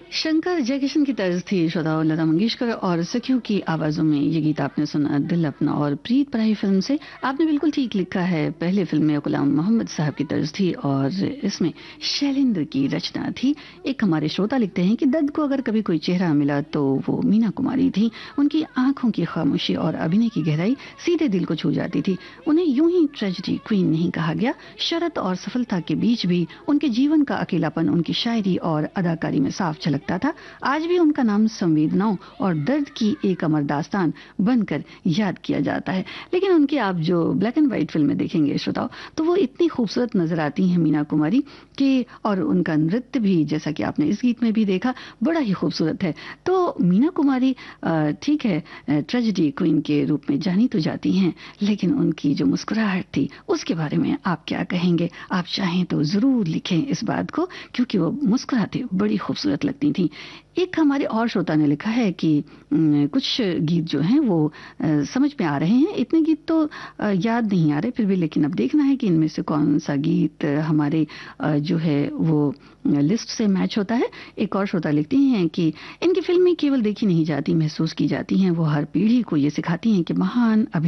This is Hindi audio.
शंकर जयकिशन की तर्ज थी श्रोताओं लता मंगेशकर और सखियों की आवाजों में ये गीत आपने सुना दिल अपना और प्रीत पराई फिल्म से। आपने बिल्कुल ठीक लिखा है, पहले फिल्म में गुलाम मोहम्मद साहब की तर्ज थी और इसमें शैलेंद्र की रचना थी। एक हमारे श्रोता लिखते हैं कि दर्द को अगर कभी कोई चेहरा मिला तो वो मीना कुमारी थी। उनकी आंखों की खामोशी और अभिनय की गहराई सीधे दिल को छू जाती थी। उन्हें यूं ही ट्रेजेडी क्वीन नहीं कहा गया। शरत और सफलता के बीच भी उनके जीवन का अकेलापन उनकी शायरी और अदाकारी में साफ झलकता था। आज भी उनका नाम संवेदनाओं और दर्द की एक अमर दास्तान बनकर याद किया जाता है। लेकिन उनकी आप जो ब्लैक एंड व्हाइट फिल्में देखेंगे श्रोताओ, तो वो इतनी खूबसूरत नजर आती हैं मीना कुमारी की, और उनका नृत्य भी जैसा कि आपने इस गीत में भी देखा बड़ा ही खूबसूरत है। तो मीना कुमारी ठीक है, ट्रेजेडी क्वीन के रूप में जानी तो जाती हैं, लेकिन उनकी जो मुस्कुराहट थी उसके बारे में आप क्या कहेंगे? आप चाहें तो जरूर लिखें इस बात को, क्योंकि वो मुस्कुराती बड़ी खूबसूरत लगती थी। एक हमारे और श्रोता ने लिखा है कि कुछ गीत जो हैं वो समझ में आ रहे हैं, इतने गीत तो याद नहीं आ रहे फिर भी, लेकिन अब देखना है कि इनमें से कौन सा गीत हमारे जो है वो लिस्ट से मैच होता है। एक और श्रोता लिखती हैं कि इनकी फिल्में केवल देखी नहीं जाती, महसूस की जाती हैं। वो हर पीढ़ी को ये सिखाती हैं कि महान